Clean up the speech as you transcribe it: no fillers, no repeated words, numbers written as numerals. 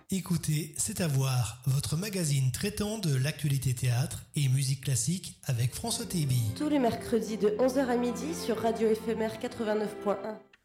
Écoutez, c'est à voir, votre magazine traitant de l'actualité théâtre et musique classique avec François Téby. Tous les mercredis de 11h à midi sur Radio Éphémère 89.1.